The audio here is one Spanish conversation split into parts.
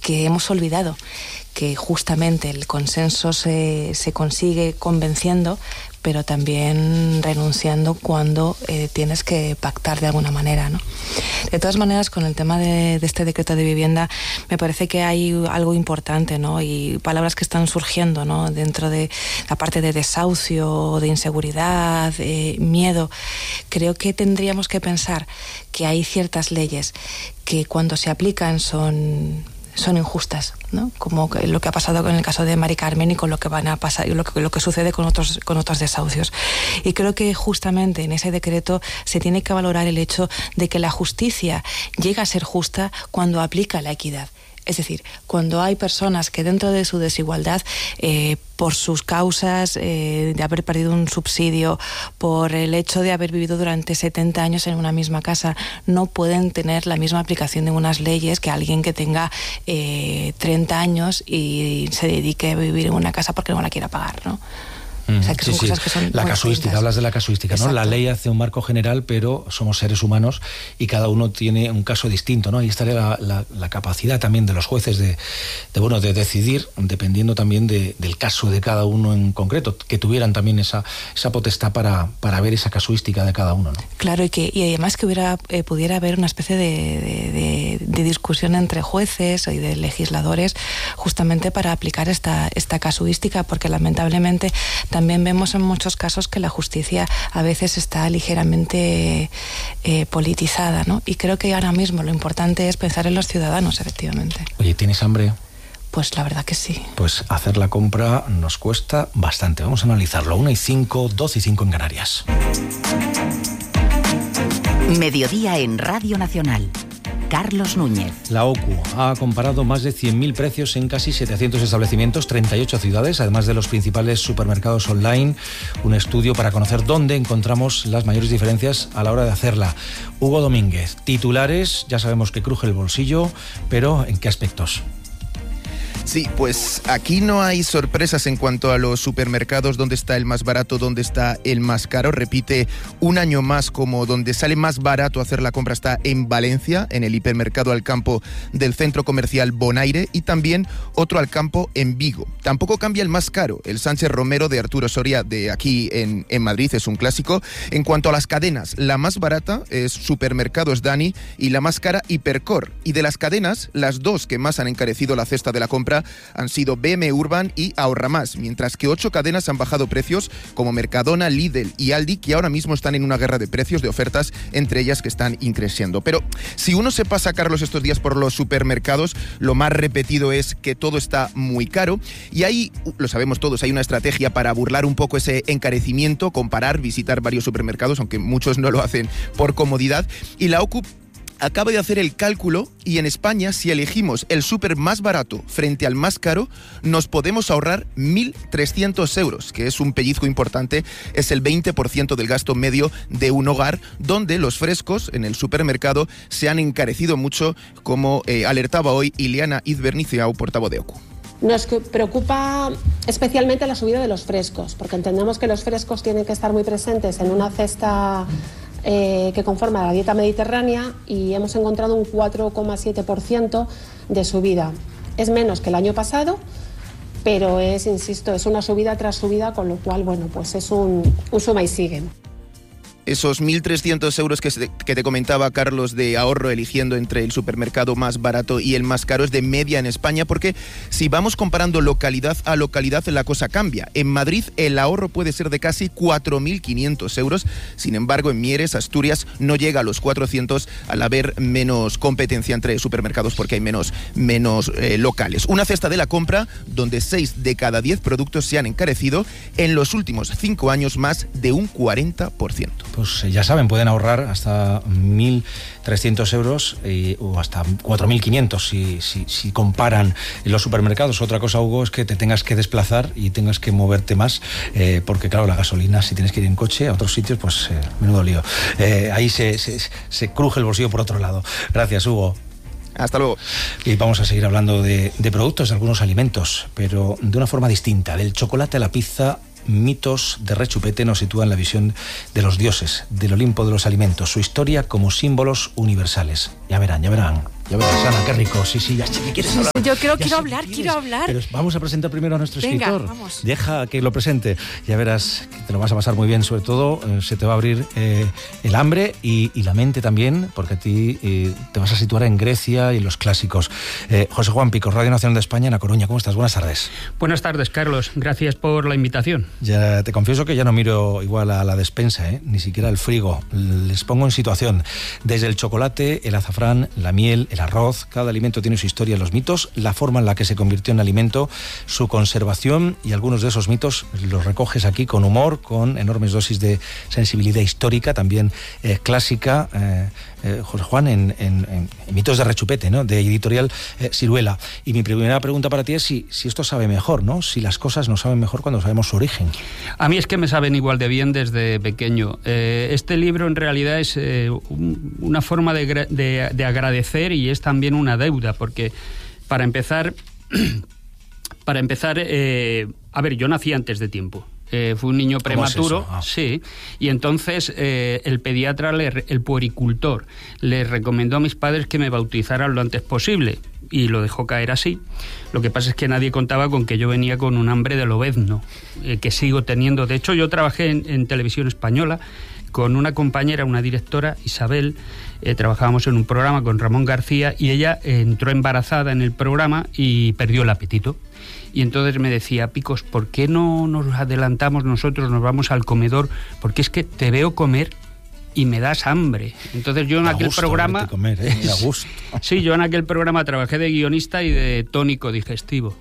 que hemos olvidado que justamente el consenso se consigue convenciendo, pero también renunciando cuando tienes que pactar de alguna manera, ¿no? De todas maneras, con el tema de este decreto de vivienda, me parece que hay algo importante, ¿no? Y palabras que están surgiendo, ¿no? Dentro de la parte de desahucio, de inseguridad, miedo. Creo que tendríamos que pensar que hay ciertas leyes que cuando se aplican son injustas, ¿no? Como lo que ha pasado con el caso de Mari Carmen y con lo que van a pasar y lo que sucede con otros desahucios. Y creo que justamente en ese decreto se tiene que valorar el hecho de que la justicia llega a ser justa cuando aplica la equidad. Es decir, cuando hay personas que dentro de su desigualdad, por sus causas de haber perdido un subsidio, por el hecho de haber vivido durante 70 años en una misma casa, no pueden tener la misma aplicación de unas leyes que alguien que tenga 30 años y se dedique a vivir en una casa porque no la quiera pagar, ¿no? O sea, que son cosas que son la casuística, distintas. Hablas de la casuística, ¿no? La ley hace un marco general, pero somos seres humanos y cada uno tiene un caso distinto, ¿no? Ahí estaría la capacidad también de los jueces de decidir, dependiendo también del caso de cada uno en concreto, que tuvieran también esa potestad para ver esa casuística de cada uno, ¿no? Claro, y además que pudiera haber una especie de discusión entre jueces y de legisladores justamente para aplicar esta casuística, porque lamentablemente también vemos en muchos casos que la justicia a veces está ligeramente politizada, ¿no? Y creo que ahora mismo lo importante es pensar en los ciudadanos, efectivamente. Oye, ¿tienes hambre? Pues la verdad que sí. Pues hacer la compra nos cuesta bastante. Vamos a analizarlo. 1:05, 12:05 en Canarias. Mediodía en Radio Nacional. Carlos Núñez. La OCU ha comparado más de 100.000 precios en casi 700 establecimientos, 38 ciudades, además de los principales supermercados online. Un estudio para conocer dónde encontramos las mayores diferencias a la hora de hacerla. Hugo Domínguez, titulares, ya sabemos que cruje el bolsillo, pero ¿en qué aspectos? Sí, pues aquí no hay sorpresas en cuanto a los supermercados, dónde está el más barato, dónde está el más caro. Repite un año más como donde sale más barato hacer la compra está en Valencia, en el hipermercado Alcampo del centro comercial Bonaire, y también otro Alcampo en Vigo. Tampoco cambia el más caro, el Sánchez Romero de Arturo Soria de aquí en Madrid, es un clásico. En cuanto a las cadenas, la más barata es Supermercados Dani y la más cara Hipercor. Y de las cadenas, las dos que más han encarecido la cesta de la compra han sido BM Urban y Ahorra Más, mientras que 8 cadenas han bajado precios como Mercadona, Lidl y Aldi, que ahora mismo están en una guerra de precios, de ofertas, entre ellas que están increciendo. Pero si uno se pasa, Carlos, estos días por los supermercados, lo más repetido es que todo está muy caro, y ahí, lo sabemos todos, hay una estrategia para burlar un poco ese encarecimiento, comparar, visitar varios supermercados, aunque muchos no lo hacen por comodidad, y la OCU acaba de hacer el cálculo, y en España, si elegimos el súper más barato frente al más caro, nos podemos ahorrar 1.300 euros, que es un pellizco importante, es el 20% del gasto medio de un hogar, donde los frescos en el supermercado se han encarecido mucho, como alertaba hoy Ileana Izberniciau, portavoz de OCU. Nos preocupa especialmente la subida de los frescos, porque entendemos que los frescos tienen que estar muy presentes en una cesta que conforma la dieta mediterránea, y hemos encontrado un 4,7% de subida. Es menos que el año pasado, pero insisto, es una subida tras subida, con lo cual, bueno, pues es un suma y sigue. Esos 1.300 euros que te comentaba, Carlos, de ahorro eligiendo entre el supermercado más barato y el más caro, es de media en España, porque si vamos comparando localidad a localidad, la cosa cambia. En Madrid el ahorro puede ser de casi 4.500 euros, sin embargo en Mieres, Asturias, no llega a los 400 al haber menos competencia entre supermercados, porque hay menos locales. Una cesta de la compra donde 6 de cada 10 productos se han encarecido en los últimos 5 años, más de un 40%. Pues ya saben, pueden ahorrar hasta 1.300 euros o hasta 4.500 si comparan los supermercados. Otra cosa, Hugo, es que te tengas que desplazar y tengas que moverte más, porque claro, la gasolina, si tienes que ir en coche a otros sitios, pues menudo lío. Ahí se cruje el bolsillo por otro lado. Gracias, Hugo. Hasta luego. Y vamos a seguir hablando de productos, de algunos alimentos, pero de una forma distinta. Del chocolate a la pizza, mitos de rechupete nos sitúan la visión de los dioses, del Olimpo de los alimentos, su historia como símbolos universales. Ya verán. Ya ves, Ana, qué rico. Sí, ya sé que quieres hablar. Yo quiero hablar. Pero vamos a presentar primero a nuestro escritor. Vamos. Deja que lo presente. Ya verás que te lo vas a pasar muy bien. Sobre todo, se te va a abrir el hambre y la mente también, porque a ti te vas a situar en Grecia y en los clásicos. José Juan Picos, Radio Nacional de España, en A Coruña. ¿Cómo estás? Buenas tardes. Buenas tardes, Carlos. Gracias por la invitación. Ya te confieso que ya no miro igual a la despensa, ni siquiera al frigo. Les pongo en situación. Desde el chocolate, el azafrán, la miel, el arroz, cada alimento tiene su historia, los mitos, la forma en la que se convirtió en alimento, su conservación, y algunos de esos mitos los recoges aquí con humor, con enormes dosis de sensibilidad histórica, también clásica, José Juan, en Mitos de Rechupete, ¿no?, de Editorial Siruela. Y mi primera pregunta para ti es si esto sabe mejor, ¿no? Si las cosas nos saben mejor cuando sabemos su origen. A mí es que me saben igual de bien desde pequeño. Este libro en realidad es una forma de agradecer, y es también una deuda, porque para empezar, a ver, yo nací antes de tiempo. Fui un niño prematuro, sí, y entonces el pediatra, el puericultor, le recomendó a mis padres que me bautizaran lo antes posible, y lo dejó caer así. Lo que pasa es que nadie contaba con que yo venía con un hambre de lobezno, que sigo teniendo. De hecho, yo trabajé en Televisión Española con una compañera, una directora, Isabel. Trabajábamos en un programa con Ramón García, y ella entró embarazada en el programa y perdió el apetito. Y entonces me decía: Picos, ¿por qué no nos adelantamos nosotros, nos vamos al comedor? Porque es que te veo comer y me das hambre. Entonces yo en aquel programa... Comer, da gusto. Sí, yo en aquel programa trabajé de guionista y de tónico digestivo.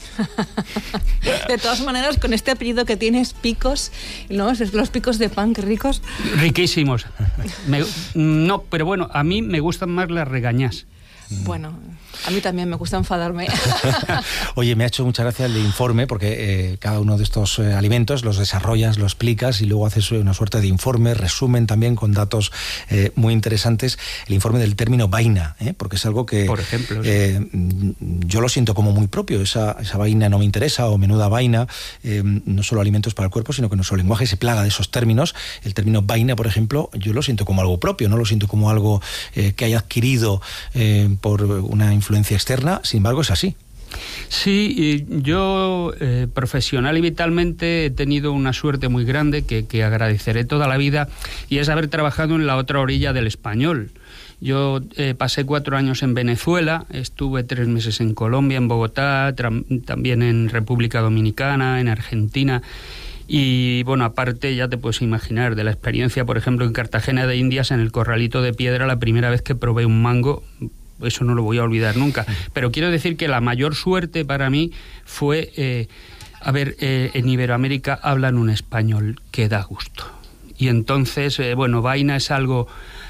De todas maneras, con este apellido que tienes, Picos, ¿no? Los picos de pan, qué ricos. Riquísimos. No, pero bueno, a mí me gustan más las regañás. Bueno, a mí también me gusta enfadarme. Oye, me ha hecho mucha gracia el informe, porque cada uno de estos alimentos los desarrollas, lo explicas y luego haces una suerte de informe, resumen también con datos muy interesantes. El informe del término vaina, porque es algo que, por ejemplo, yo lo siento como muy propio. Esa vaina no me interesa, o menuda vaina. No solo alimentos para el cuerpo, sino que nuestro lenguaje se plaga de esos términos. El término vaina, por ejemplo, yo lo siento como algo propio, no lo siento como algo que haya adquirido por una influencia externa. Sin embargo, es así. Sí, yo profesional y vitalmente he tenido una suerte muy grande que agradeceré toda la vida, y es haber trabajado en la otra orilla del español. Yo pasé 4 años en Venezuela, estuve 3 meses en Colombia, en Bogotá, también en República Dominicana, en Argentina. Y bueno, aparte ya te puedes imaginar de la experiencia, por ejemplo, en Cartagena de Indias, en el Corralito de Piedra, la primera vez que probé un mango. Eso no lo voy a olvidar nunca. Pero quiero decir que la mayor suerte para mí fue, en Iberoamérica hablan un español que da gusto. Y entonces, vaina es algo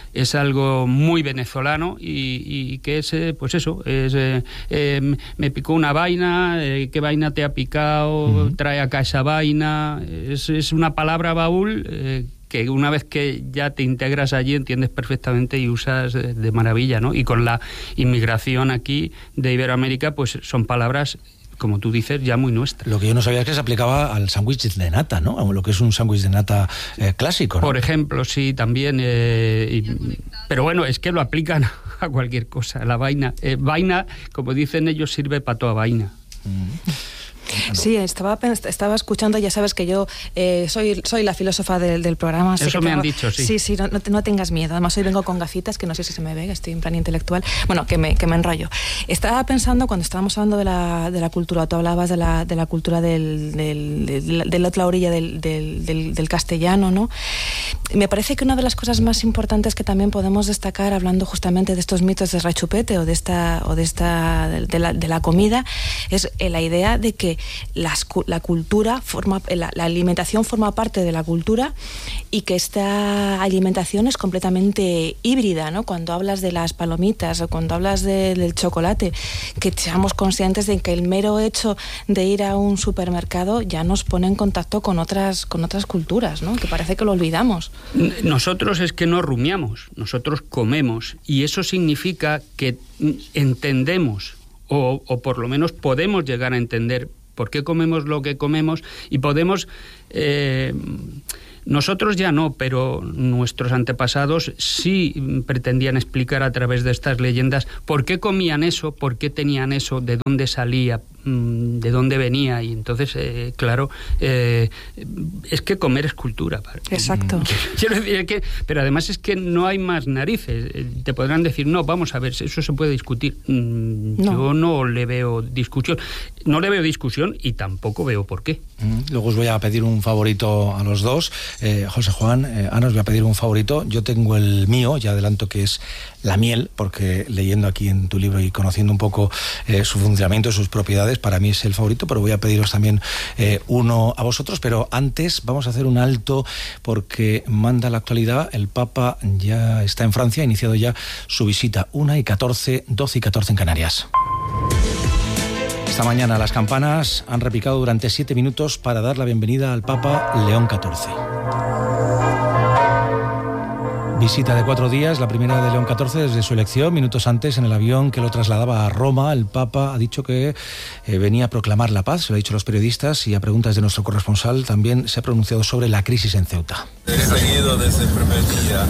muy venezolano, y que es, pues eso, me picó una vaina, ¿qué vaina te ha picado? Trae acá esa vaina. Es una palabra baúl que una vez que ya te integras allí entiendes perfectamente y usas de maravilla, ¿no? Y con la inmigración aquí de Iberoamérica, pues son palabras, como tú dices, ya muy nuestras. Lo que yo no sabía es que se aplicaba al sándwich de nata, ¿no? A lo que es un sándwich de nata clásico, ¿no? Por ejemplo, sí, también. Pero bueno, es que lo aplican a cualquier cosa. La vaina, como dicen ellos, sirve para toda vaina. Sí, estaba escuchando, ya sabes que yo soy la filósofa del programa. Eso me han dicho, sí. Sí, no tengas miedo. Además, hoy vengo con gafitas, que no sé si se me ve, estoy en plan intelectual. Bueno, que me enrollo. Estaba pensando, cuando estábamos hablando de la cultura, tú hablabas de la cultura de la otra orilla del castellano, ¿no? Me parece que una de las cosas más importantes que también podemos destacar, hablando justamente de estos mitos de Rechupete o de la comida, es la idea de que la cultura la alimentación forma parte de la cultura, y que esta alimentación es completamente híbrida, ¿no? Cuando hablas de las palomitas o cuando hablas del chocolate, que seamos conscientes de que el mero hecho de ir a un supermercado ya nos pone en contacto con otras culturas, ¿no? Que parece que lo olvidamos. Nosotros es que no rumiamos, nosotros comemos, y eso significa que entendemos, o por lo menos podemos llegar a entender por qué comemos lo que comemos, y podemos Nosotros ya no, pero nuestros antepasados sí pretendían explicar a través de estas leyendas por qué comían eso, por qué tenían eso, de dónde salía, de dónde venía. Y entonces, claro, es que comer es cultura. Exacto. Quiero decir que, pero además es que no hay más narices. Te podrán decir, no, vamos a ver, eso se puede discutir. Yo no le veo discusión. No le veo discusión y tampoco veo por qué. Luego os voy a pedir un favorito a los dos. José Juan, Ana, os voy a pedir un favorito. Yo tengo el mío, ya adelanto que es la miel, porque leyendo aquí en tu libro y conociendo un poco su funcionamiento, sus propiedades, para mí es el favorito, pero voy a pediros también uno a vosotros. Pero antes vamos a hacer un alto porque manda la actualidad. El Papa ya está en Francia, ha iniciado ya su visita. 1:14, 12:14 en Canarias. Esta mañana las campanas han repicado durante 7 minutos para dar la bienvenida al Papa León XIV. Visita de 4 días, la primera de León XIV desde su elección. Minutos antes, en el avión que lo trasladaba a Roma, el Papa ha dicho que venía a proclamar la paz, se lo ha dicho a los periodistas, y a preguntas de nuestro corresponsal también se ha pronunciado sobre la crisis en Ceuta. He seguido desde el primer día.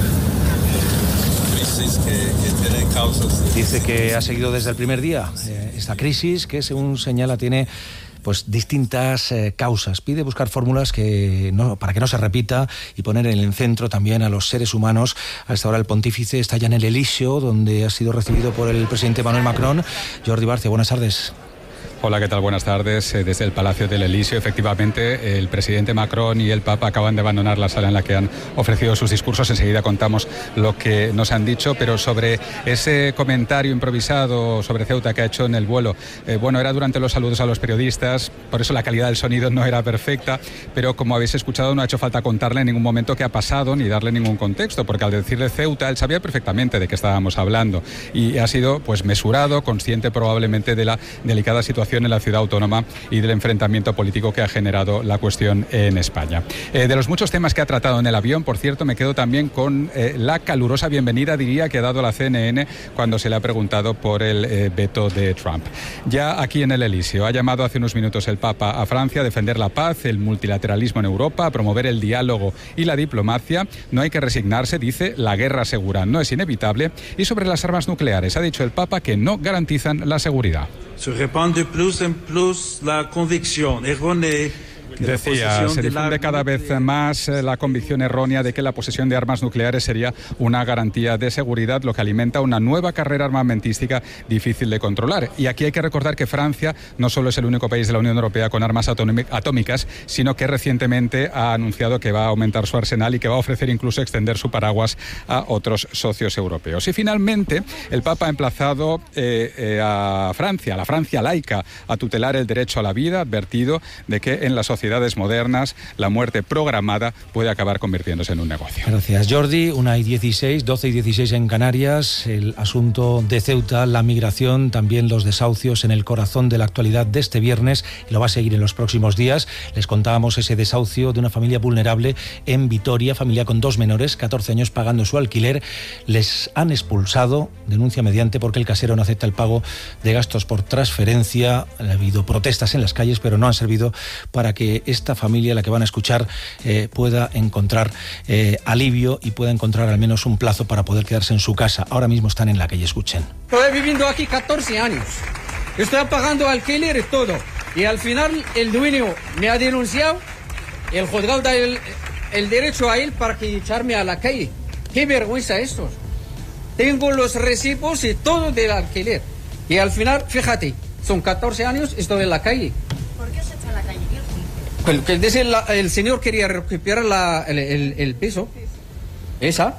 Que tiene causas. Dice que ha seguido desde el primer día esta crisis que, según señala, tiene pues distintas causas. Pide buscar fórmulas para que no se repita y poner en el centro también a los seres humanos. A esta hora el pontífice está ya en el Elíseo, donde ha sido recibido por el presidente Emmanuel Macron. Jordi Barcia, buenas tardes. Hola, ¿qué tal? Buenas tardes. Desde el Palacio del Elíseo, efectivamente, el presidente Macron y el Papa acaban de abandonar la sala en la que han ofrecido sus discursos. Enseguida contamos lo que nos han dicho, pero sobre ese comentario improvisado sobre Ceuta que ha hecho en el vuelo, bueno, era durante los saludos a los periodistas, por eso la calidad del sonido no era perfecta, pero como habéis escuchado, no ha hecho falta contarle en ningún momento qué ha pasado ni darle ningún contexto, porque al decirle Ceuta, él sabía perfectamente de qué estábamos hablando y ha sido pues mesurado, consciente probablemente de la delicada situación en la ciudad autónoma y del enfrentamiento político que ha generado la cuestión en España. De los muchos temas que ha tratado en el avión, por cierto, me quedo también con la calurosa bienvenida, diría, que ha dado la CNN cuando se le ha preguntado por el veto de Trump. Ya aquí en el Elíseo ha llamado hace unos minutos el Papa a Francia a defender la paz, el multilateralismo en Europa, a promover el diálogo y la diplomacia. No hay que resignarse, dice, la guerra segura no es inevitable. Y sobre las armas nucleares ha dicho el Papa que no garantizan la seguridad. Se répand de plus en plus la convicción errónea. Decía, se difunde cada vez más la convicción errónea de que la posesión de armas nucleares sería una garantía de seguridad, lo que alimenta una nueva carrera armamentística difícil de controlar. Y aquí hay que recordar que Francia no solo es el único país de la Unión Europea con armas atómicas, sino que recientemente ha anunciado que va a aumentar su arsenal y que va a ofrecer incluso extender su paraguas a otros socios europeos. Y finalmente, el Papa ha emplazado a Francia, la Francia laica, a tutelar el derecho a la vida, advertido de que en la sociedades modernas la muerte programada puede acabar convirtiéndose en un negocio. Gracias, Jordi. 1:16, 12:16 en Canarias. El asunto de Ceuta, la migración, también los desahucios en el corazón de la actualidad de este viernes, y lo va a seguir en los próximos días. Les contábamos ese desahucio de una familia vulnerable en Vitoria, familia con 2 menores, 14 años pagando su alquiler. Les han expulsado, denuncia mediante, porque el casero no acepta el pago de gastos por transferencia. Ha habido protestas en las calles, pero no han servido para que esta familia, la que van a escuchar, pueda encontrar alivio y pueda encontrar al menos un plazo para poder quedarse en su casa. Ahora mismo están en la calle, escuchen. Estoy viviendo aquí 14 años. Estoy pagando alquiler y todo. Y al final el dueño me ha denunciado. El juzgado da el derecho a él para que echarme a la calle. ¡Qué vergüenza esto! Tengo los recibos y todo del alquiler. Y al final, fíjate, son 14 años, estoy en la calle. ¿Por qué se echa a la calle? Que dice el señor quería recuperar el piso. Esa.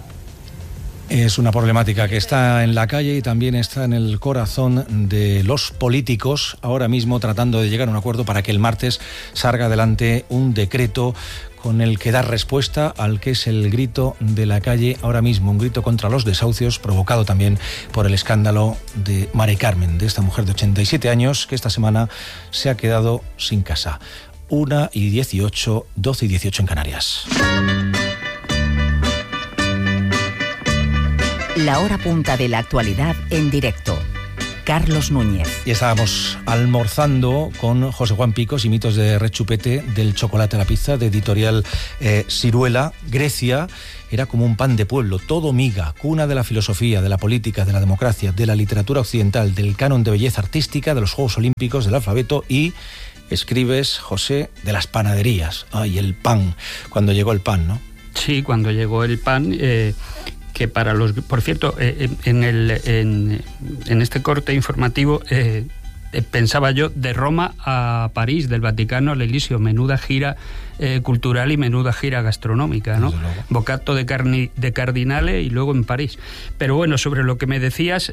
Es una problemática que está en la calle y también está en el corazón de los políticos, ahora mismo tratando de llegar a un acuerdo para que el martes salga adelante un decreto con el que dar respuesta al que es el grito de la calle ahora mismo, un grito contra los desahucios provocado también por el escándalo de Mari Carmen, de esta mujer de 87 años que esta semana se ha quedado sin casa. 1:18, 12:18 en Canarias. La hora punta de la actualidad en directo. Carlos Núñez. Y estábamos almorzando con José Juan Picos y mitos de rechupete del chocolate a la pizza, de editorial Siruela. Grecia era como un pan de pueblo, todo miga, cuna de la filosofía, de la política, de la democracia, de la literatura occidental, del canon de belleza artística, de los Juegos Olímpicos, del alfabeto y... escribes, José, de las panaderías. Ay, el pan, cuando llegó el pan, ¿no? Sí, cuando llegó el pan, que para los... Por cierto, en este corte informativo pensaba yo, de Roma a París, del Vaticano al Elíseo, menuda gira cultural y menuda gira gastronómica, ¿no? Bocato de Cardinale y luego en París. Pero bueno, sobre lo que me decías,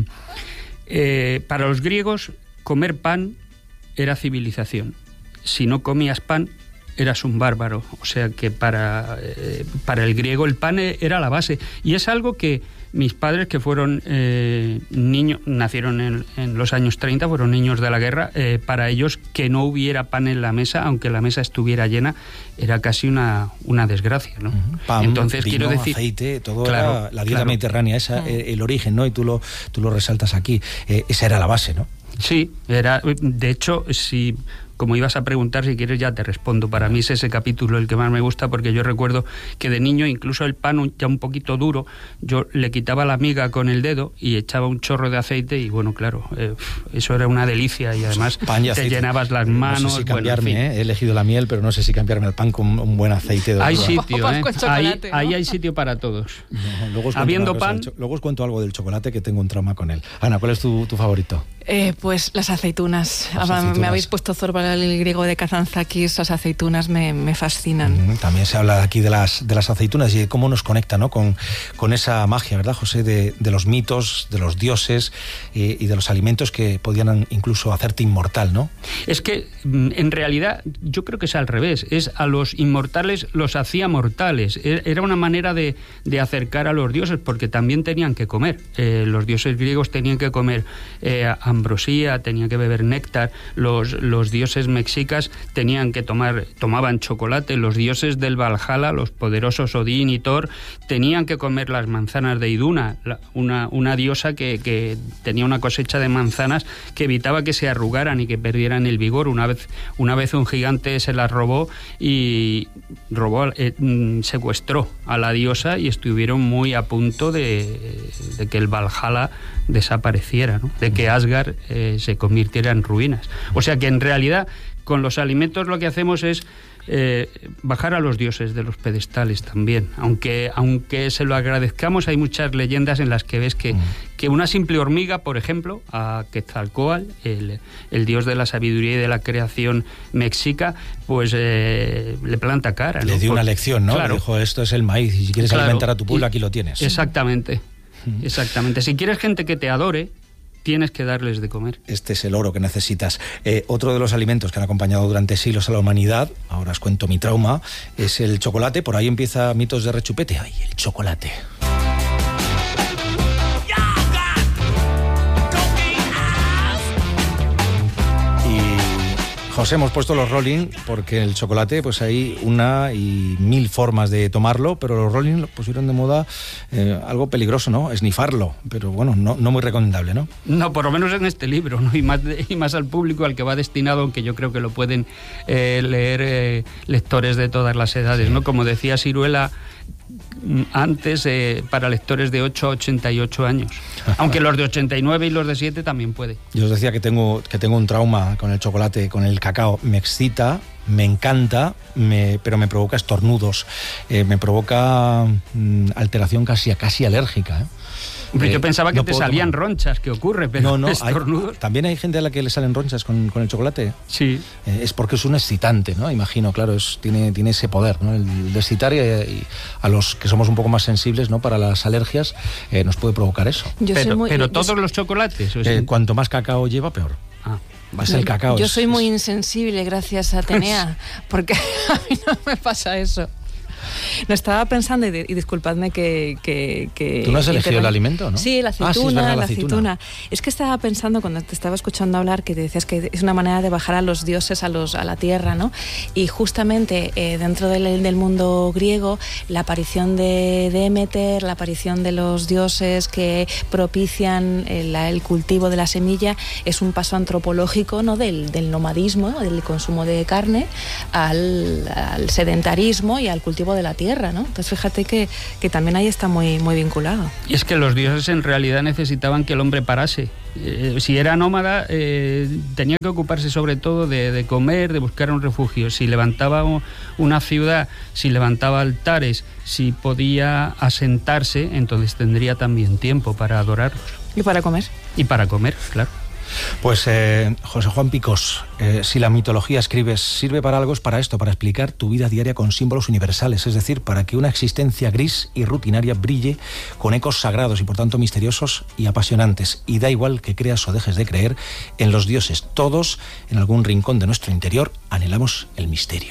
para los griegos comer pan era civilización. Si no comías pan, eras un bárbaro. O sea que para el griego el pan era la base. Y es algo que mis padres, que fueron niños, nacieron en los años 30, fueron niños de la guerra, para ellos que no hubiera pan en la mesa, aunque la mesa estuviera llena, era casi una desgracia, ¿no? Pan, entonces, vino, quiero decir, aceite, todo claro, era la dieta mediterránea, esa, el origen, ¿no? Y tú lo resaltas aquí. Esa era la base, ¿no? Sí, era, de hecho, si... Como ibas a preguntar, si quieres ya te respondo. Para mí es ese capítulo el que más me gusta, porque yo recuerdo que de niño, incluso el pan ya un poquito duro, yo le quitaba la miga con el dedo y echaba un chorro de aceite y bueno, claro, eso era una delicia y además te llenabas las manos. No sé si cambiarme, bueno, en fin. He elegido la miel, pero no sé si cambiarme el pan con un buen aceite de oliva. Hay sitio, chocolate, ¿no? Ahí hay sitio para todos. No, luego Habiendo pan... Luego os cuento algo del chocolate, que tengo un trauma con él. Ana, ¿cuál es tu favorito? Pues las aceitunas. Me habéis puesto Zorba, el griego de Kazantzakis, las aceitunas me fascinan. También se habla aquí de las aceitunas y de cómo nos conecta, ¿no? con esa magia, ¿verdad, José? De los mitos, de los dioses y de los alimentos que podían incluso hacerte inmortal, ¿no? Es que en realidad yo creo que es al revés. Es a los inmortales los hacía mortales. Era una manera de acercar a los dioses, porque también tenían que comer. Los dioses griegos tenían que comer ambrosía, tenían que beber néctar. Los dioses mexicas tomaban chocolate. Los dioses del Valhalla, los poderosos Odín y Thor, tenían que comer las manzanas de Iduna, una diosa que tenía una cosecha de manzanas que evitaba que se arrugaran y que perdieran el vigor. Una vez un gigante se las robó y secuestró a la diosa y estuvieron muy a punto de que el Valhalla desapareciera, ¿no? De que Asgard se convirtiera en ruinas. O sea que en realidad con los alimentos lo que hacemos es bajar a los dioses de los pedestales también. Aunque se lo agradezcamos, hay muchas leyendas en las que ves que una simple hormiga, por ejemplo, a Quetzalcóatl, el dios de la sabiduría y de la creación mexica, pues le planta cara, ¿no? Le dio una lección, ¿no? Claro. Le dijo, esto es el maíz y si quieres alimentar a tu pueblo, aquí lo tienes. Exactamente. Exactamente. Si quieres gente que te adore, tienes que darles de comer. Este es el oro que necesitas. Otro de los alimentos que han acompañado durante siglos a la humanidad, ahora os cuento mi trauma, es el chocolate. Por ahí empieza mitos de rechupete. ¡Ay, el chocolate! José, hemos puesto los Rolling porque el chocolate, pues hay una y mil formas de tomarlo, pero los Rolling lo pusieron de moda algo peligroso, ¿no? Esnifarlo, pero bueno, no muy recomendable, ¿no? No, por lo menos en este libro, ¿no? Y más al público al que va destinado, aunque yo creo que lo pueden leer lectores de todas las edades, ¿no? Como decía Siruela antes, para lectores de 8 a 88 años. Aunque los de 89 y los de 7 también puede. Yo os decía que tengo un trauma con el chocolate, con el cacao. Me excita, me encanta, pero me provoca estornudos. Me provoca alteración casi alérgica, ¿eh? Hombre, yo pensaba que te salían ronchas, ¿qué ocurre? Pero no, estornudos. También hay gente a la que le salen ronchas con el chocolate. Sí. Es porque es un excitante, ¿no? Imagino, claro, tiene ese poder, ¿no? El de excitar y a los que somos un poco más sensibles, ¿no? Para las alergias, nos puede provocar eso. Pero todos los chocolates. Cuanto más cacao lleva, peor. Es el cacao. Yo soy muy insensible, gracias a Atenea, porque a mí no me pasa eso. No, estaba pensando, y disculpadme que ¿Tú no has elegido el alimento, no? Sí, la aceituna, sí, es verdad, la aceituna. Es que estaba pensando, cuando te estaba escuchando hablar, que te decías que es una manera de bajar a los dioses a la tierra, ¿no? Y justamente dentro del mundo griego, la aparición de Demeter, la aparición de los dioses que propician el cultivo de la semilla, es un paso antropológico, ¿no? del nomadismo, ¿no? Del consumo de carne, al sedentarismo y al cultivo de la tierra, ¿no? Entonces fíjate que también ahí está muy, muy vinculado. Y es que los dioses en realidad necesitaban que el hombre parase. Si era nómada, tenía que ocuparse sobre todo de comer, de buscar un refugio. Si levantaba una ciudad, si levantaba altares, si podía asentarse, entonces tendría también tiempo para adorarlos. ¿Y para comer? Y para comer, claro. Pues José Juan Picós, si la mitología escribes sirve para algo, es para esto, para explicar tu vida diaria con símbolos universales, es decir, para que una existencia gris y rutinaria brille con ecos sagrados y por tanto misteriosos y apasionantes. Y da igual que creas o dejes de creer en los dioses, todos en algún rincón de nuestro interior anhelamos el misterio.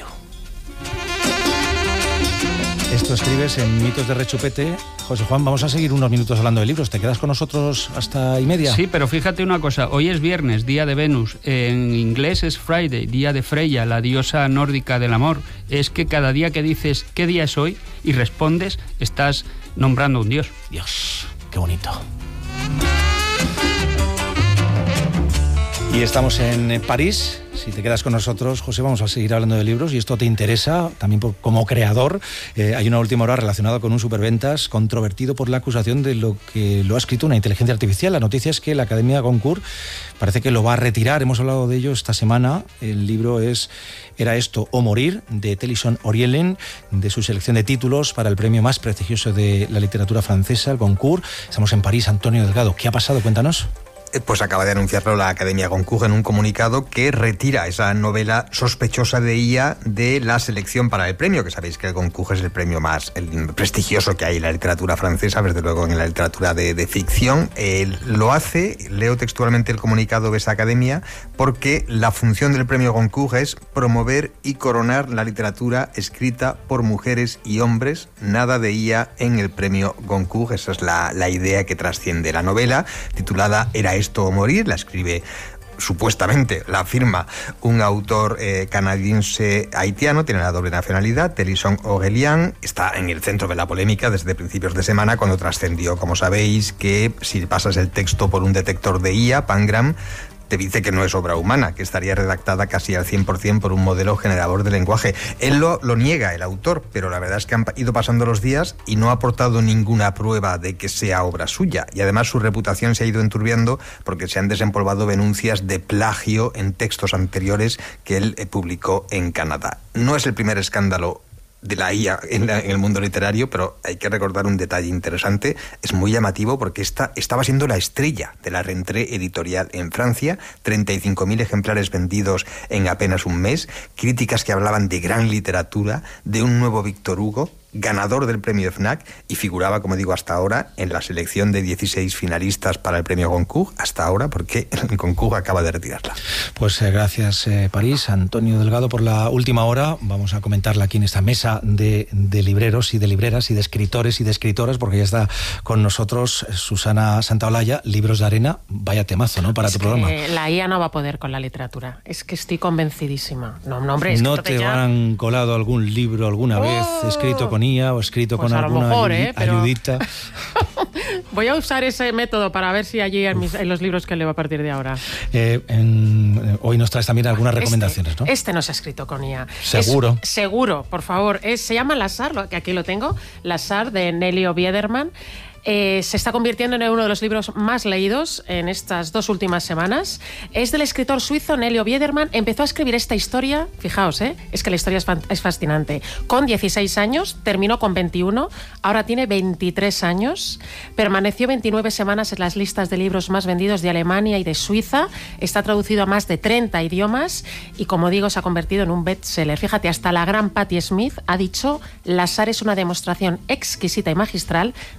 Esto escribes en Mitos de Rechupete. José Juan, vamos a seguir unos minutos hablando de libros. ¿Te quedas con nosotros hasta y media? Sí, pero fíjate una cosa. Hoy es viernes, día de Venus. En inglés es Friday, día de Freya, la diosa nórdica del amor. Es que cada día que dices ¿qué día es hoy? Y respondes, estás nombrando un dios. Dios, qué bonito. Y estamos en París. Si te quedas con nosotros, José, vamos a seguir hablando de libros y esto te interesa también como creador. Hay una última hora relacionada con un superventas controvertido por la acusación de lo que lo ha escrito una inteligencia artificial. La noticia es que la Academia Goncourt parece que lo va a retirar. Hemos hablado de ello esta semana. El libro Era esto o morir, de Tennyson Orielen, de su selección de títulos para el premio más prestigioso de la literatura francesa, el Goncourt. Estamos en París. Antonio Delgado, ¿qué ha pasado? Cuéntanos. Pues acaba de anunciarlo la Academia Goncourt en un comunicado que retira esa novela sospechosa de IA de la selección para el premio, que sabéis que el Goncourt es el premio más prestigioso que hay en la literatura francesa, desde luego en la literatura de ficción. Lo hace, leo textualmente el comunicado de esa academia, porque la función del premio Goncourt es promover y coronar la literatura escrita por mujeres y hombres, nada de IA en el premio Goncourt. Esa es la idea que trasciende la novela, titulada Era esto o morir, la escribe supuestamente, la firma un autor canadiense haitiano, tiene la doble nacionalidad, Tennyson Orielen. Está en el centro de la polémica desde principios de semana, cuando trascendió, como sabéis, que si pasas el texto por un detector de IA, Pangram, te dice que no es obra humana, que estaría redactada casi al 100% por un modelo generador de lenguaje. Él lo niega, el autor, pero la verdad es que han ido pasando los días y no ha aportado ninguna prueba de que sea obra suya. Y además su reputación se ha ido enturbiando porque se han desempolvado denuncias de plagio en textos anteriores que él publicó en Canadá. No es el primer escándalo de la IA en el mundo literario, pero hay que recordar un detalle interesante. Es muy llamativo porque estaba siendo la estrella de la rentrée editorial en Francia, 35.000 ejemplares vendidos en apenas un mes, críticas que hablaban de gran literatura, de un nuevo Víctor Hugo, ganador del premio FNAC, y figuraba, como digo, hasta ahora en la selección de 16 finalistas para el premio Goncourt, hasta ahora, porque el Goncourt acaba de retirarla. Pues gracias, París. Antonio Delgado, por la última hora. Vamos a comentarla aquí en esta mesa de libreros y de libreras y de escritores y de escritoras, porque ya está con nosotros Susana Santaolalla, Libros de Arena. Vaya temazo, ¿no?, para tu programa. La IA no va a poder con la literatura. Es que estoy convencidísima. No, hombre, es ¿No que te han colado algún libro alguna vez escrito con IA o escrito pues con alguna ayudita? Voy a usar ese método para ver si allí en los libros que leo a partir de ahora. Hoy nos traes también algunas recomendaciones, ¿no? Este no se ha escrito con IA. Seguro. Seguro, por favor. Se llama Lazar, que aquí lo tengo, Lazar, de Nelio Biederman. Se está convirtiendo en uno de los libros más leídos en estas 2 últimas semanas. Es del escritor suizo Nelio Biederman. Empezó a escribir esta historia, fijaos, es que la historia es fascinante, con 16 años, terminó con 21, ahora tiene 23 años, permaneció 29 semanas en las listas de libros más vendidos de Alemania y de Suiza, está traducido a más de 30 idiomas y, como digo, se ha convertido en un bestseller. Fíjate, hasta la gran Patti Smith ha dicho: Lazar es una demostración exquisita y magistral de que entre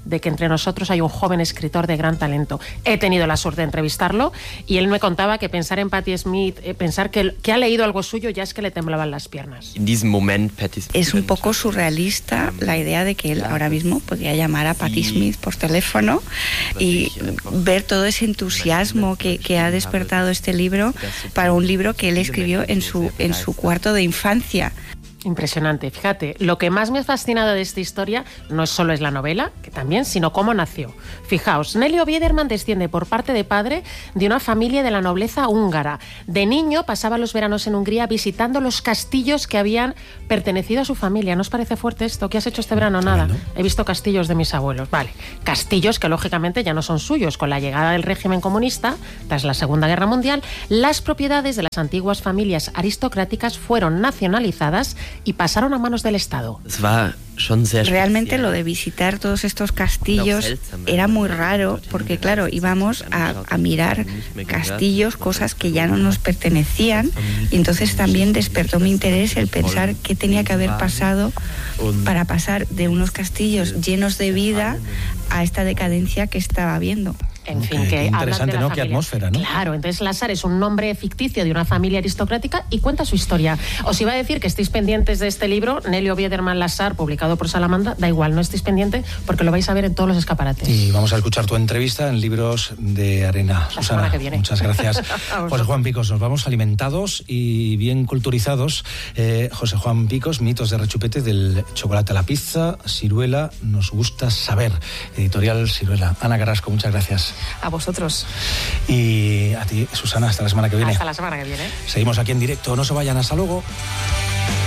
nosotros hay un joven escritor de gran talento. He tenido la suerte de entrevistarlo y él me contaba que pensar en Patti Smith, pensar que ha leído algo suyo, ya es que le temblaban las piernas. Es un poco surrealista la idea de que él ahora mismo podría llamar a Patti Smith por teléfono y ver todo ese entusiasmo que ha despertado este libro para un libro que él escribió en su cuarto de infancia. Impresionante, fíjate, lo que más me ha fascinado de esta historia no solo es la novela, que también, sino cómo nació. Fijaos, Nelio Biederman desciende por parte de padre de una familia de la nobleza húngara. De niño pasaba los veranos en Hungría visitando los castillos que habían pertenecido a su familia. ¿No os parece fuerte esto? ¿Qué has hecho este verano? Nada. He visto castillos de mis abuelos. Vale, castillos que lógicamente ya no son suyos. Con la llegada del régimen comunista, tras la Segunda Guerra Mundial, las propiedades de las antiguas familias aristocráticas fueron nacionalizadas y pasaron a manos del Estado. Realmente lo de visitar todos estos castillos era muy raro porque, claro, íbamos a mirar castillos, cosas que ya no nos pertenecían, y entonces también despertó mi interés el pensar qué tenía que haber pasado para pasar de unos castillos llenos de vida a esta decadencia que estaba viendo. En fin, que interesante, ¿no? Qué atmósfera, ¿no? Claro, entonces Lasar es un nombre ficticio de una familia aristocrática y cuenta su historia. Os iba a decir que estéis pendientes de este libro, Nelio Biederman Lasar, publicado por Salamandra. Da igual, no estéis pendientes porque lo vais a ver en todos los escaparates. Y vamos a escuchar tu entrevista en Libros de Arena. La semana que viene. Muchas gracias. José Juan Picos, nos vamos alimentados y bien culturizados. José Juan Picos, mitos de rechupete, del chocolate a la pizza, Siruela, nos gusta saber. Editorial Siruela. Ana Carrasco, muchas gracias. A vosotros. Y a ti, Susana, hasta la semana que viene. Hasta la semana que viene. Seguimos aquí en directo, no se vayan, hasta luego.